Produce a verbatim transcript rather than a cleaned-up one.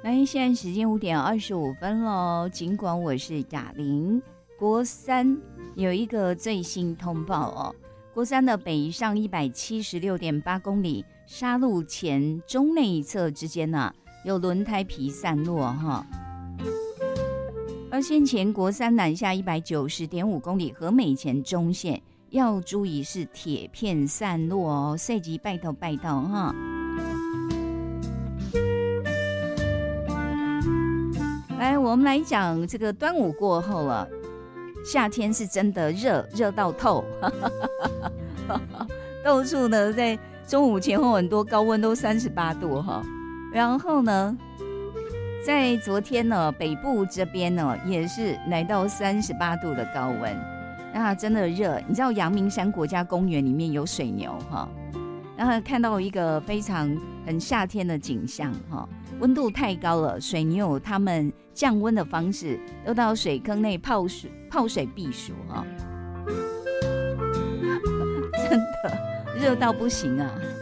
来，现在时间五点二十五分喽。尽管我是雅玲，国三有一个最新通报哦，国三的北上一百七十六点八公里，沙路前中内侧之间呢、啊，有轮胎皮散落哈。而先前国三南下一百九十点五公里，和美前中线要注意是铁片散落哦，赛级拜到拜到哈。来，我们来讲这个端午过后了，夏天是真的热，热到透，到处呢在中午前后很多高温都三十八度哈。然后呢，在昨天呢，北部这边呢也是来到三十八度的高温，那真的热。你知道阳明山国家公园里面有水牛哈，然后看到一个非常很夏天的景象哈。温度太高了，水牛他们降温的方式都到水坑内泡水泡水避暑哈，真的热到不行啊！